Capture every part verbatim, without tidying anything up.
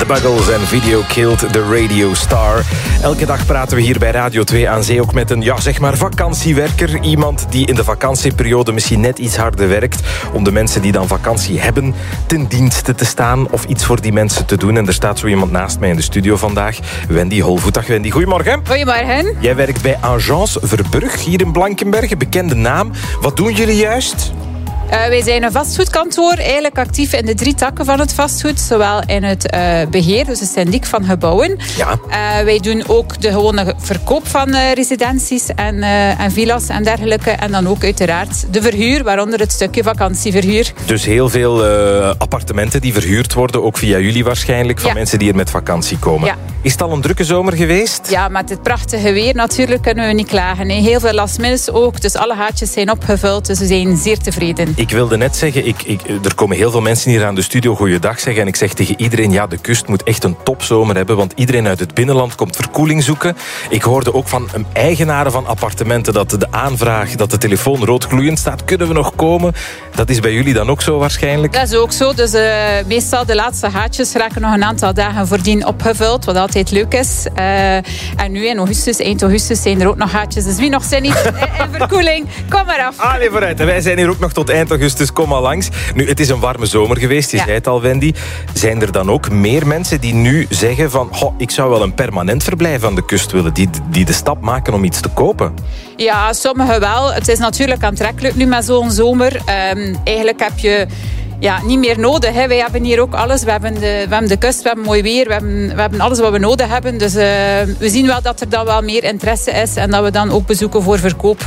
Buggles en Video Killed the Radio Star. Elke dag praten we hier bij Radio twee aan Zee ook met een, ja, zeg maar vakantiewerker. Iemand die in de vakantieperiode misschien net iets harder werkt om de mensen die dan vakantie hebben ten dienste te staan of iets voor die mensen te doen. En er staat zo iemand naast mij in de studio vandaag. Wendy Holvoet. Dag Wendy, goedemorgen. Goedemorgen. Jij werkt bij Agence Verburg hier in Blankenberge. Bekende naam. Wat doen jullie juist? Uh, wij zijn een vastgoedkantoor, eigenlijk actief in de drie takken van het vastgoed. Zowel in het uh, beheer, dus het syndiek van gebouwen. Ja. Uh, wij doen ook de gewone verkoop van uh, residenties en, uh, en villa's en dergelijke. En dan ook uiteraard de verhuur, waaronder het stukje vakantieverhuur. Dus heel veel uh, appartementen die verhuurd worden, ook via jullie waarschijnlijk, van ja. mensen die er met vakantie komen. Ja. Is het al een drukke zomer geweest? Ja, met het prachtige weer natuurlijk kunnen we niet klagen. Hè. Heel veel last minutes ook, dus alle haatjes zijn opgevuld. Dus we zijn zeer tevreden. Ik wilde net zeggen, ik, ik, er komen heel veel mensen hier aan de studio goeiedag zeggen. En ik zeg tegen iedereen, ja, de kust moet echt een topzomer hebben. Want iedereen uit het binnenland komt verkoeling zoeken. Ik hoorde ook van een eigenaren van appartementen dat de aanvraag, dat de telefoon roodgloeiend staat. Kunnen we nog komen? Dat is bij jullie dan ook zo waarschijnlijk? Dat is ook zo. Dus uh, meestal de laatste haatjes raken nog een aantal dagen voordien opgevuld. Wat altijd leuk is. Uh, en nu in augustus, eind augustus, zijn er ook nog haatjes. Dus wie nog zin heeft in verkoeling, kom maar af. Allee, vooruit. En wij zijn hier ook nog tot eind augustus. Kom maar langs. Nu, het is een warme zomer geweest, je ja. zei het al, Wendy. Zijn er dan ook meer mensen die nu zeggen van, oh, ik zou wel een permanent verblijf aan de kust willen, die, die de stap maken om iets te kopen? Ja, sommigen wel. Het is natuurlijk aantrekkelijk nu met zo'n zomer. Um, eigenlijk heb je ja, niet meer nodig. Hè. Wij hebben hier ook alles. We hebben, de, we hebben de kust, we hebben mooi weer, we hebben, we hebben alles wat we nodig hebben. Dus uh, we zien wel dat er dan wel meer interesse is en dat we dan ook bezoeken voor verkoop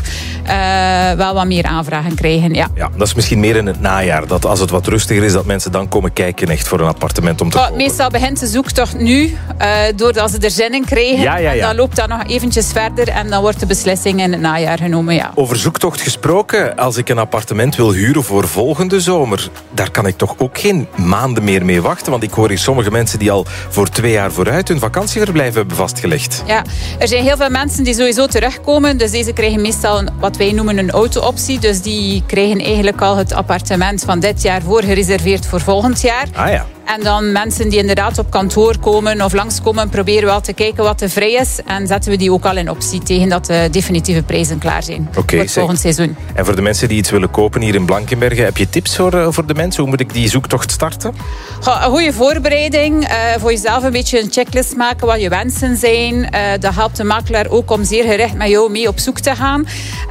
uh, wel wat meer aanvragen krijgen. Ja. ja, dat is misschien meer in het najaar. Dat als het wat rustiger is, dat mensen dan komen kijken echt voor een appartement om te oh, kopen. Meestal begint de zoektocht nu, uh, doordat ze er zin in krijgen. Ja, ja, ja. En dan loopt dat nog eventjes verder en dan wordt de beslissing in het najaar genomen. Ja. Over zoektocht gesproken, als ik een appartement wil huren voor volgende zomer, daar kan ik toch ook geen maanden meer mee wachten. Want ik hoor hier sommige mensen die al voor twee jaar vooruit hun vakantieverblijf hebben vastgelegd. Ja, er zijn heel veel mensen die sowieso terugkomen. Dus deze krijgen meestal een, wat wij noemen een auto-optie. Dus die krijgen eigenlijk al het appartement van dit jaar voor gereserveerd voor volgend jaar. Ah ja. En dan mensen die inderdaad op kantoor komen of langskomen, proberen we al te kijken wat er vrij is. En zetten we die ook al in optie tegen dat de definitieve prijzen klaar zijn okay, voor het volgend seizoen. En voor de mensen die iets willen kopen hier in Blankenberge, heb je tips voor, voor de mensen? Hoe moet ik die zoektocht starten? Goh, een goede voorbereiding. Uh, voor jezelf een beetje een checklist maken wat je wensen zijn. Uh, dat helpt de makelaar ook om zeer gericht met jou mee op zoek te gaan.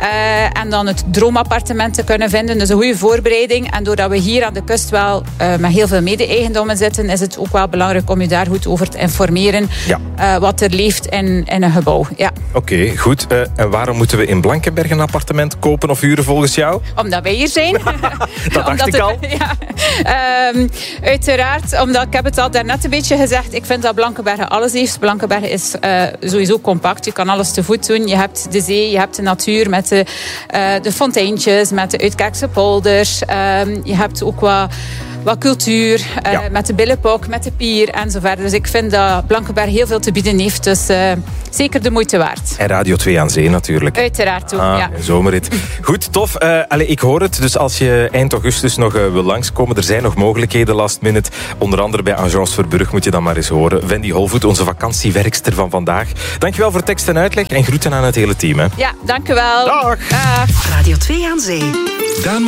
Uh, en dan het droomappartement te kunnen vinden. Dus een goede voorbereiding. En doordat we hier aan de kust wel uh, met heel veel mede-eigendommen zitten, is het ook wel belangrijk om je daar goed over te informeren. Ja. Uh, wat er leeft in, in een gebouw. Ja. Oké, okay, goed. Uh, en waarom moeten we in Blankenberge een appartement kopen of huren volgens jou? Omdat wij hier zijn. Dat dacht ik al. Het, ja. um, uiteraard, omdat ik heb het al daarnet een beetje gezegd, ik vind dat Blankenberge alles heeft. Blankenberge is uh, sowieso compact. Je kan alles te voet doen. Je hebt de zee, je hebt de natuur met de, uh, de fonteintjes, met de Uitkerkse polders. Um, je hebt ook wat Wat cultuur, uh, ja. met de Billepok, met de pier en zo verder. Dus ik vind dat Blankenberge heel veel te bieden heeft. Dus uh, zeker de moeite waard. En Radio twee aan Zee natuurlijk. Uiteraard ook, ah, ja. Zomerrit. Goed, tof. Uh, allez, ik hoor het. Dus als je eind augustus nog uh, wil langskomen, er zijn nog mogelijkheden last minute. Onder andere bij Agence Verburg moet je dan maar eens horen. Wendy Holvoet, onze vakantiewerkster van vandaag. Dankjewel voor tekst en uitleg en groeten aan het hele team. Hè. Ja, dankjewel. Dag. Dag. Radio twee aan Zee.